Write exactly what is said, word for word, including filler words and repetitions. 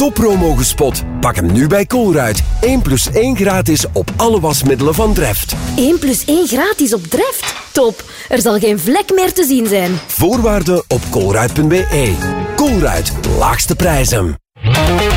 toppromo gespot. Pak hem nu bij Colruyt. één plus één gratis op alle wasmiddelen van Dreft. één plus één gratis op Dreft? Top. Er zal geen vlek meer te zien zijn. Voorwaarden op colruyt punt be. Colruyt, laagste prijzen.